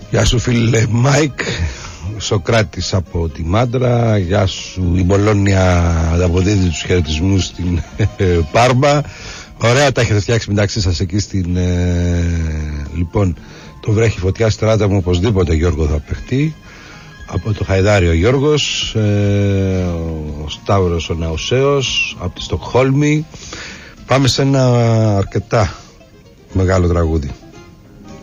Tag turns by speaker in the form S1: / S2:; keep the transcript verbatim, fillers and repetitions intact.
S1: Γεια σου φίλε Μάικ, Σοκράτης από τη Μάντρα. Γεια σου η Μπολόνια, αποδίδει τους χαιρετισμούς στην Πάρμα. Ωραία τα έχετε φτιάξει μεταξύ σας εκεί στην ε, λοιπόν το βρέχει φωτιά στράτα μου. Οπωσδήποτε Γιώργο θα παιχτεί από το Χαϊδάρι ο Γιώργος, ε, ο Σταύρος ο Ναουσαίος από τη Στοκχόλμη. Πάμε σε ένα αρκετά μεγάλο τραγούδι.